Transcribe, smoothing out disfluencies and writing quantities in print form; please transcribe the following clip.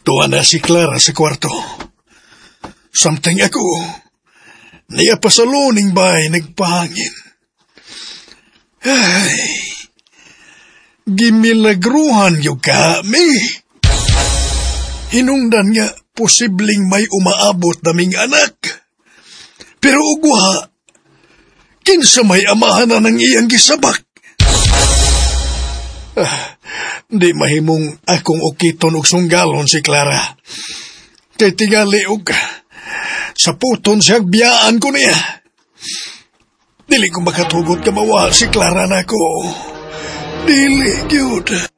Tuwa na si Clara sa kwarto. Samtang ako, niya pa sa luning bahay nagpahangin. Ay, gimilagruhan yung kami. Hinungdan nga posibleng may umaabot naming anak. Pero ugwa, kinsa may amahan na ng iyang gisabak. Di mahimong akong ukiton og sunggalon si Clara. Kay tingali og sa puton siyang biyaan ko niya. Dili ko makatugot ka mawa si Clara na ko. Dili, gyud.